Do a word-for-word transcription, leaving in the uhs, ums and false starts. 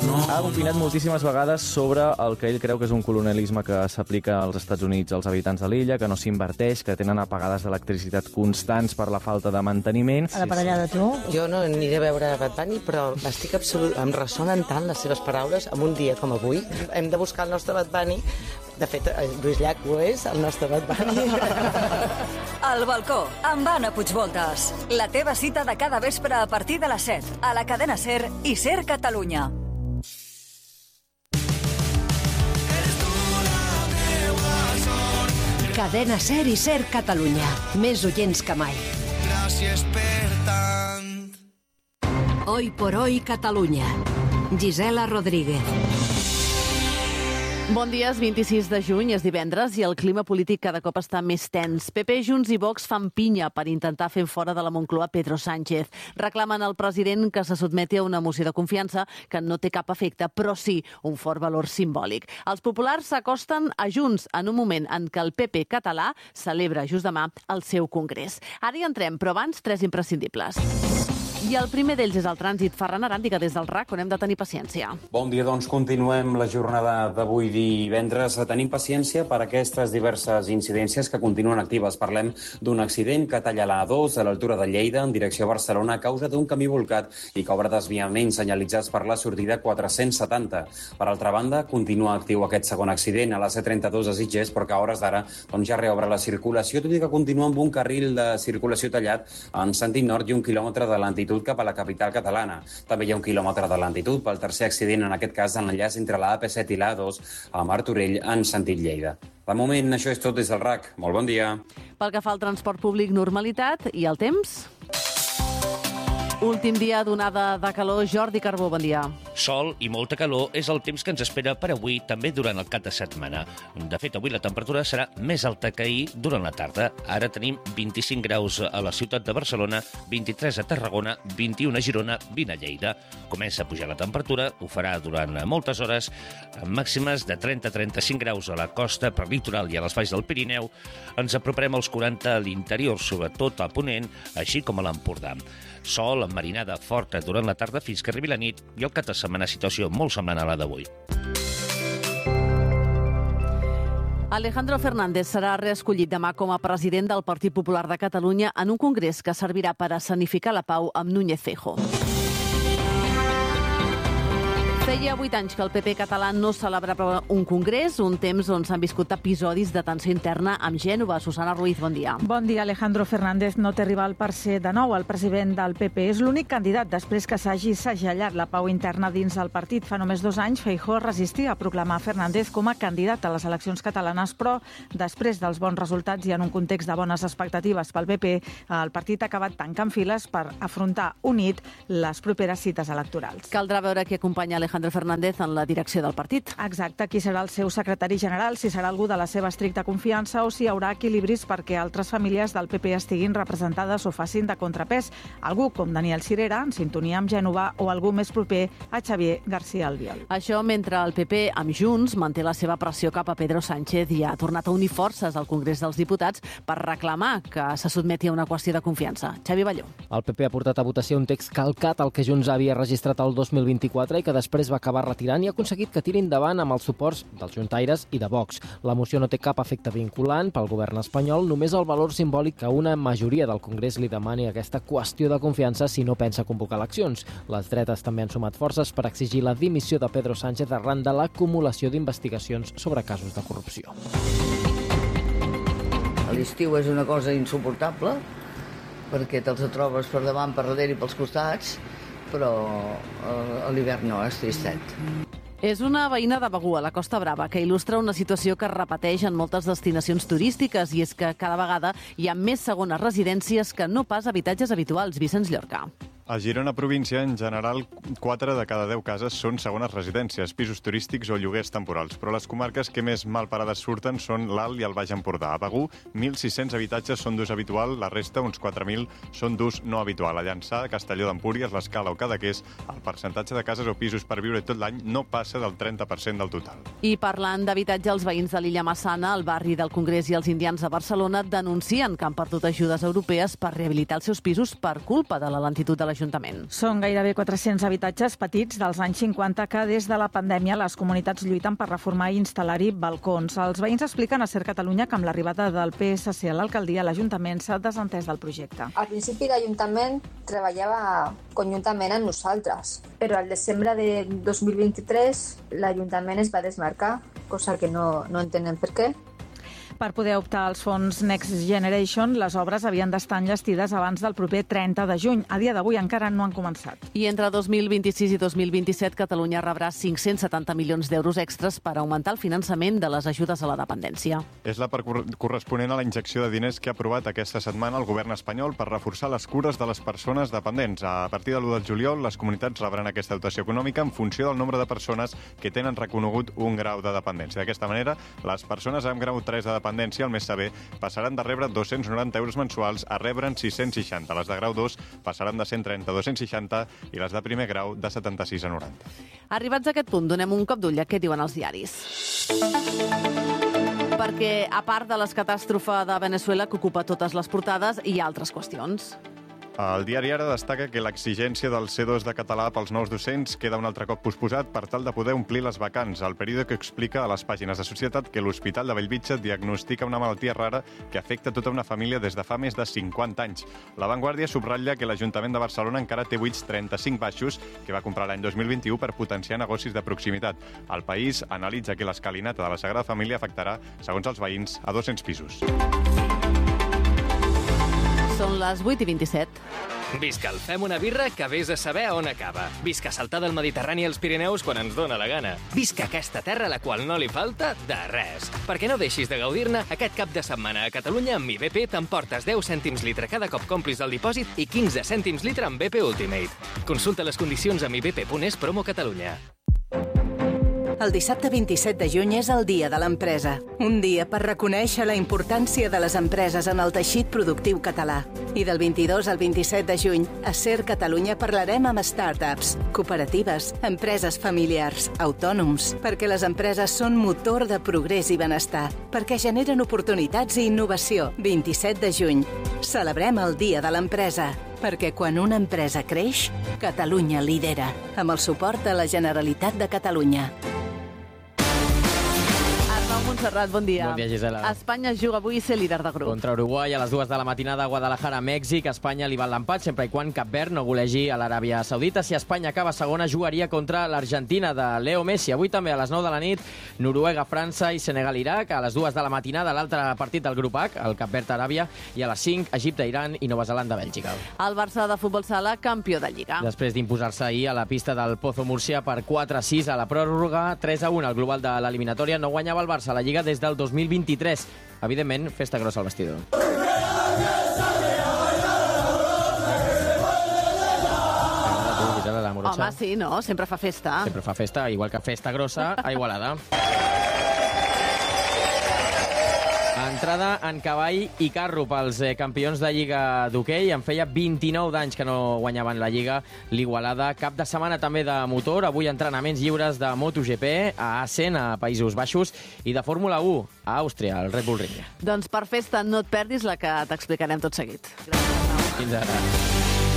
Ha opinat moltíssimes vegades sobre el que ell creu que és un colonialisme que s'aplica als Estats Units als habitants de l'illa, que no s'inverteix, que tenen apagades d'electricitat constants per la falta de manteniment. A la parellada, tu? Jo no aniré a veure Bad Bunny, però estic absolut... em ressonen tant les seves paraules en un dia com avui. Hem de buscar el nostre Bad Bunny. De fet, Lluís Llach ho és, el nostre Bad Bunny. Al balcó, amb Anna Puigvoltes. La teva cita de cada vespre a partir de les set, a la cadena SER i SER Catalunya. Cadena SER i SER Catalunya. Més oients que mai. Gràcies per tant. Hoy por hoy Catalunya. Gisela Rodríguez. Bon dia, és vint-i-sis de juny, és divendres i el clima polític cada cop està més tens. P P, Junts i Vox fan pinya per intentar fer fora de la Moncloa Pedro Sánchez. Reclamen al president que se sotmeti a una moció de confiança que no té cap efecte, però sí un fort valor simbòlic. Els populars s'acosten a Junts en un moment en què el P P català celebra just demà el seu congrés. Ara hi entrem, però abans tres imprescindibles. I el primer d'ells és el trànsit. Ferran Aràndiga, des del R A C, on hem de tenir paciència. Bon dia, doncs continuem la jornada d'avui divendres. Tenim paciència per aquestes diverses incidències que continuen actives. Parlem d'un accident que talla la A dos a l'altura de Lleida en direcció a Barcelona a causa d'un camí volcat i que obre desviaments senyalitzats per la sortida quatre-cents setanta. Per altra banda, continua actiu aquest segon accident a la C trenta-dos a Sitges, però que a hores d'ara doncs, ja reobre la circulació, tot i que continua amb un carril de circulació tallat en sentit nord i un quilòmetre de lentitud cap a la capital catalana. També hi ha un quilòmetre de lentitud pel tercer accident, en aquest cas en l'enllaç entre la A P set i la A dos a Martorell en sentit Lleida. De moment, això és tot des del R A C. Molt bon dia. Pel que fa al transport públic, normalitat. I el temps? Últim dia d'onada de calor. Jordi Carbó, bon dia. Sol i molta calor és el temps que ens espera per avui, també durant el cap de setmana. De fet, avui la temperatura serà més alta que ahir durant la tarda. Ara tenim vint-i-cinc graus a la ciutat de Barcelona, vint-i-tres a Tarragona, vint-i-un a Girona, vint a Lleida. Comença a pujar la temperatura, ho farà durant moltes hores, amb màximes de trenta a trenta-cinc graus a la costa, per litoral i a les valls del Pirineu. Ens aproparem als quaranta a l'interior, sobretot a Ponent, així com a l'Empordà. Sol amb marinada forta durant la tarda fins que arribi la nit i el cap de setmana situació molt semblant a la d'avui. Alejandro Fernández serà reescollit demà com a president del Partit Popular de Catalunya en un congrés que servirà per escenificar la pau amb Núñez Feijóo. Feia vuit anys que el P P català no celebrava un congrés, un temps on s'han viscut episodis de tensió interna amb Gènova. Susana Ruiz, bon dia. Bon dia. Alejandro Fernández no té rival per ser de nou el president del P P. És l'únic candidat després que s'hagi segellat la pau interna dins del partit. Fa només dos anys, Feijóo resistia a proclamar Fernández com a candidat a les eleccions catalanes, però després dels bons resultats i en un context de bones expectatives pel P P, el partit ha acabat tancant files per afrontar unit les properes cites electorals. Caldrà veure qui acompanya Alejandro Fernández en la direcció del partit. Exacte, qui serà el seu secretari general, si serà algú de la seva estricta confiança o si hi haurà equilibris perquè altres famílies del P P estiguin representades o facin de contrapès. Algú com Daniel Sirera, en sintonia amb Gènova, o algú més proper a Xavier García Albiol. Això mentre el P P, amb Junts, manté la seva pressió cap a Pedro Sánchez i ha tornat a unir forces al Congrés dels Diputats per reclamar que se sotmeti a una qüestió de confiança. Xavi Balló. El P P ha portat a votació un text calcat al que Junts havia registrat el dos mil vint-i-quatre i que després va acabar retirant i ha aconseguit que tiri endavant amb els suports dels juntaires i de Vox. La moció no té cap efecte vinculant pel govern espanyol, només el valor simbòlic que una majoria del Congrés li demani aquesta qüestió de confiança si no pensa convocar eleccions. Les dretes també han sumat forces per exigir la dimissió de Pedro Sánchez arran de l'acumulació d'investigacions sobre casos de corrupció. L'estiu és una cosa insuportable perquè te'ls trobes per davant, per darrere i pels costats, però a l'hivern no, és tristet. És una veïna de Begur, a la Costa Brava, que il·lustra una situació que es repeteix en moltes destinacions turístiques i és que cada vegada hi ha més segones residències que no pas habitatges habituals. Vicenç Llorca. A Girona província, en general, quatre de cada deu cases són segones residències, pisos turístics o lloguers temporals. Però les comarques que més mal parades surten són l'Alt i el Baix Empordà. A Begur, mil sis-cents habitatges són d'ús habitual, la resta, uns quatre mil, són d'ús no habitual. A Llançà, Castelló d'Empúries, l'Escala o Cadaqués, el percentatge de cases o pisos per viure tot l'any no passa del trenta per cent del total. I parlant d'habitatge, els veïns de l'Illa Massana, el barri del Congrés i els indians de Barcelona denuncien que han perdut ajudes europees per rehabilitar els seus pisos per culpa de la lentitud de la l'Ajuntament. Són gairebé quatre-cents habitatges petits dels anys cinquanta que des de la pandèmia les comunitats lluiten per reformar i instal·lar-hi balcons. Els veïns expliquen a Ser Catalunya que amb l'arribada del P S C a l'alcaldia l'Ajuntament s'ha desentès del projecte. Al principi l'Ajuntament treballava conjuntament amb nosaltres, però al desembre de dos mil vint-i-tres l'Ajuntament es va desmarcar, cosa que no, no entenem per què. Per poder optar als fons Next Generation, les obres havien d'estar enllestides abans del proper trenta de juny. A dia d'avui encara no han començat. I entre dos mil vint-i-sis i dos mil vint-i-set, Catalunya rebrà cinc-cents setanta milions d'euros extras per augmentar el finançament de les ajudes a la dependència. És la part corresponent a la injecció de diners que ha aprovat aquesta setmana el govern espanyol per reforçar les cures de les persones dependents. A partir de l'u de juliol, les comunitats rebran aquesta dotació econòmica en funció del nombre de persones que tenen reconegut un grau de dependència. D'aquesta manera, les persones amb grau tres de dependència el mes sever passaran de rebre dos-cents noranta euros mensuals a rebre'n sis-cents seixanta. Les de grau dos passaran de cent trenta a dos-cents seixanta i les de primer grau de setanta-sis a noranta. Arribats a aquest punt, donem un cop d'ull a què diuen els diaris. Perquè, a part de les catàstrofes de Venezuela que ocupa totes les portades, hi ha altres qüestions. El diari Ara destaca que l'exigència del C dos de català pels nous docents queda un altre cop posposat per tal de poder omplir les vacants. El periòdic explica a les pàgines de Societat que l'Hospital de Bellvitge diagnostica una malaltia rara que afecta tota una família des de fa més de cinquanta anys. La Vanguardia subratlla que l'Ajuntament de Barcelona encara té buits trenta-cinc baixos que va comprar l'any dos mil vint-i-u per potenciar negocis de proximitat. El País analitza que l'escalinata de la Sagrada Família afectarà, segons els veïns, a dos-cents pisos. Són les vuit i vint-i-set. Visca el Fem una birra que vés a saber on acaba. Visca saltar del Mediterrani als Pirineus quan ens dóna la gana. Visca aquesta terra a la qual no li falta de res. Perquè no deixis de gaudir-ne, aquest cap de setmana a Catalunya amb Mi B P t'emportes deu cèntims litre cada cop complis el dipòsit i quinze cèntims litre amb B P Ultimate. Consulta les condicions a mi b p punt es promo Catalunya. El dissabte vint-i-set de juny és el Dia de l'Empresa. Un dia per reconèixer la importància de les empreses en el teixit productiu català. I del vint-i-dos al vint-i-set de juny, a Ser Catalunya parlarem amb startups, cooperatives, empreses familiars, autònoms, perquè les empreses són motor de progrés i benestar, perquè generen oportunitats i innovació. vint-i-set de juny. Celebrem el Dia de l'Empresa, perquè quan una empresa creix, Catalunya lidera, amb el suport de la Generalitat de Catalunya. Montserrat, bon dia. Bon dia, Gisela. Espanya juga avui ser líder de grup. Contra Uruguai a les dues de la matinada a Guadalajara, Mèxic. Espanya li val l'empat, sempre i quan Cap Verd no golegi a l'Aràbia Saudita. Si Espanya acaba segona, jugaria contra l'Argentina de Leo Messi. Avui també a les nou de la nit, Noruega, França i Senegal-Iraq. A les dues de la matinada, l'altre partit del grup H, el Cap Verd-Aràbia. I a les cinc, Egipte, Iran i Nova Zelanda-Bèlgica. El Barça de futbol sala, campió de Lliga. Després d'imposar-se ahir a la pista del Pozo Murcia per quatre a sis a la pròrroga, tres a un al global de l'eliminatòria, no guanyava el Barça a la Lliga des del dos mil vint-i-tres. Evidentment, festa grossa al vestidor. Home, sí, no? Sempre fa festa. Sempre fa festa, igual que festa grossa a Igualada. Entrada en cavall i carro pels eh, campions de Lliga d'hoquei. En feia vint-i-nou d'anys que no guanyaven la Lliga l'Igualada. Cap de setmana també de motor. Avui entrenaments lliures de MotoGP a Assen, a Països Baixos, i de Fórmula u a Àustria, al Red Bull Ring. Doncs per festa no et perdis la que t'explicarem tot seguit. Gràcies. Fins ara.